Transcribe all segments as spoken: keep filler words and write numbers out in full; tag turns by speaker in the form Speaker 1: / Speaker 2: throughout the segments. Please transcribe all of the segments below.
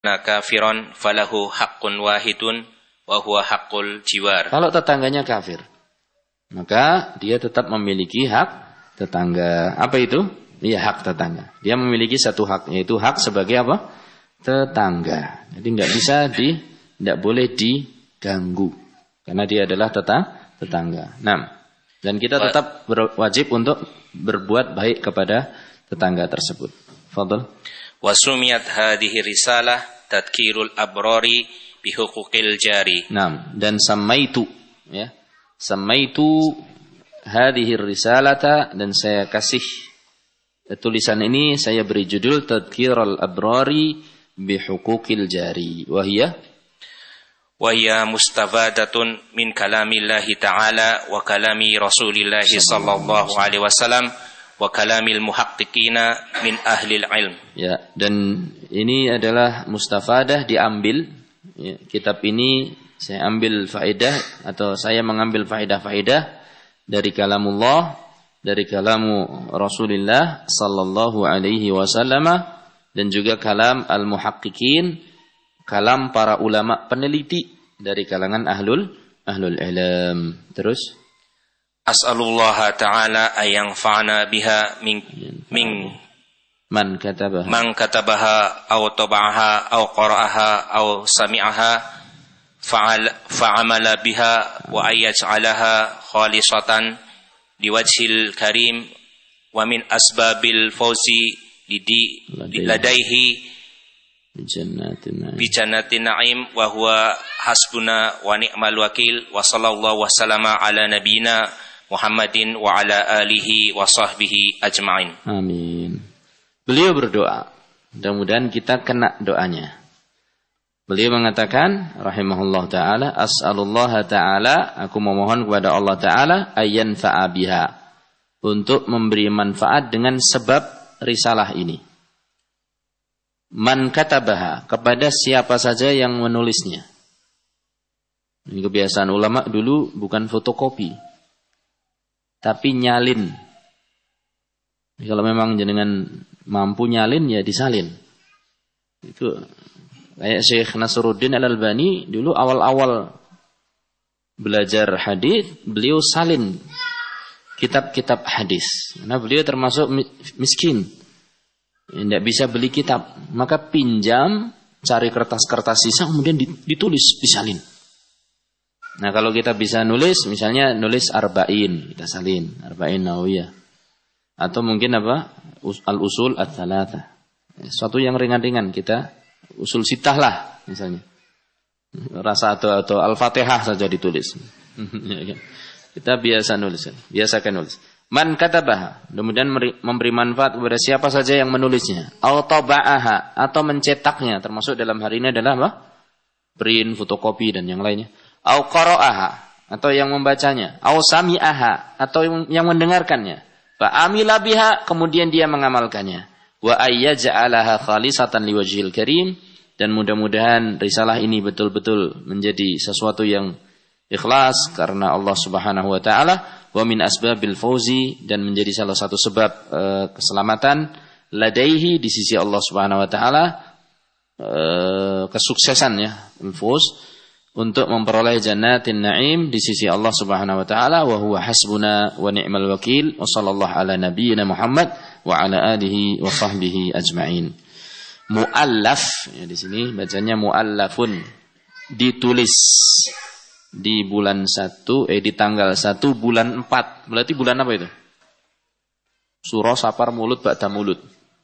Speaker 1: kafiron falahu haqqun wahidun wa huwa haqqul jiwar.
Speaker 2: Kalau tetangganya kafir, maka dia tetap memiliki hak tetangga. Apa itu? Iya, hak tetangga. Dia memiliki satu hak, yaitu hak sebagai apa? Tetangga. Jadi enggak bisa di enggak boleh diganggu karena dia adalah tetangga. tetangga. Nah, dan kita tetap wajib untuk berbuat baik kepada tetangga tersebut. Fadhil.
Speaker 1: Wa sumiyat hadhihi risalah tadhkirul abrari bi huquqil jari.
Speaker 2: Nah, dan samaitu ya. Samaitu hadhihi risalata, dan saya kasih tulisan ini saya beri judul tadhkirul abrari bi huquqil jari. Wa hiya
Speaker 1: وهي مستفادة من كلام الله تعالى وكلام رسول الله صلى الله عليه وسلم وكلام المحققين من أهل العلم.
Speaker 2: Ya, dan ini adalah mustafadah, diambil ya, kitab ini saya ambil faedah atau saya mengambil faedah-faedah dari kalamullah, dari kalamu Rasulullah sallallahu alaihi wasallam, dan juga kalam al-muhaqqiqin, kalam para ulama peneliti dari kalangan ahlul ahlul ilm. Terus
Speaker 1: as'alullah ta'ala ayang fa'ana biha min min
Speaker 2: man katabaha
Speaker 1: man katabaha aw tabaha aw qara'aha aw sami'aha fa'al fa'amala biha wa ayaj'alaha khalisatan liwajhil karim wa min asbabil fawzi lidi ladaihi Bijanatin na'im wa huwa hasbuna wa ni'mal wakil wa sallallahu wa sallama ala nabiyina Muhammadin wa ala alihi wa sahbihi ajma'in.
Speaker 2: Amin. Beliau berdoa, mudah-mudahan kita kena doanya. Beliau mengatakan rahimahullah ta'ala, as'alullah ta'ala, aku memohon kepada Allah ta'ala ayyan fa'abiha, untuk memberi manfaat dengan sebab risalah ini. Man katabaha, kepada siapa saja yang menulisnya. Ini kebiasaan ulama dulu, bukan fotokopi, tapi nyalin. Kalau memang jenengan mampu nyalin, ya disalin. Itu kayak Syekh Nasruddin Al-Albani dulu awal-awal belajar hadis, beliau salin kitab-kitab hadis. Karena beliau termasuk miskin, tidak bisa beli kitab, maka pinjam, cari kertas-kertas sisa, kemudian ditulis, disalin. Nah, kalau kita bisa nulis, misalnya nulis arba'in, kita salin, arba'in nawawiyah. Atau mungkin apa? Al-usul ats-tsalatsa. Suatu yang ringan-ringan, kita usul sittah lah, misalnya. Rasa atau atau Al-Fatihah saja ditulis. Kita biasa nulis, biasakan nulis. Man katabaha, kemudian memberi manfaat kepada siapa saja yang menulisnya. Au taba'aha, atau mencetaknya, termasuk dalam hari ini adalah apa? Print, fotokopi dan yang lainnya. Au qara'aha, atau yang membacanya. Au sami'aha, atau yang mendengarkannya. Fa amila biha, kemudian dia mengamalkannya. Wa ayyaj'alaha khalisatan liwajhil karim, dan mudah-mudahan risalah ini betul-betul menjadi sesuatu yang ikhlas karena Allah Subhanahu wa taala. Wa min asbabil fauzi, dan menjadi salah satu sebab uh, keselamatan ladaihi, di sisi Allah Subhanahu wa taala, uh, kesuksesan ya, al-fawz, untuk memperoleh jannatin na'im di sisi Allah Subhanahu wa taala. Wa huwa hasbuna wa ni'mal wakil, wa sallallahu ala nabiyyina Muhammad wa ala alihi wa sahbihi ajma'in. Muallaf, ya, di sini bacanya muallafun, ditulis di bulan satu, eh di tanggal satu bulan empat. Berarti bulan apa itu? Surah Safar Mulut Ba'da Mulut.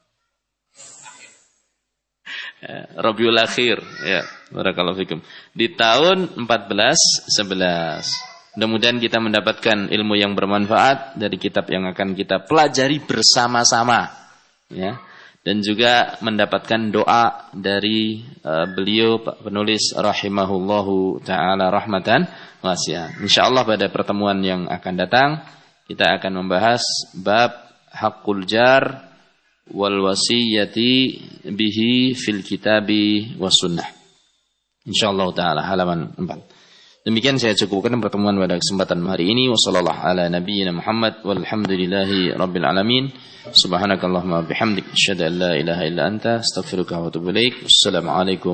Speaker 2: Rabiul Akhir, ya, barakallahu fikum. Di tahun empat belas sebelas. Mudah-mudahan kita mendapatkan ilmu yang bermanfaat dari kitab yang akan kita pelajari bersama-sama, ya. Dan juga mendapatkan doa dari uh, beliau penulis rahimahullahu ta'ala rahmatan wasi'ah. InsyaAllah pada pertemuan yang akan datang kita akan membahas bab haqqul jar wal wasiyati bihi fil kitabi was sunnah. InsyaAllah ta'ala halaman empat. Demikian saya cukupkan pertemuan pada kesempatan hari ini. Wassallallahu ala nabiyyina Muhammad walhamdulillahi rabbil alamin. Subhanakallahumma bihamdik asyhadu an la ilaha illa anta astaghfiruka wa atubu ilaik. Wassalamu alaikum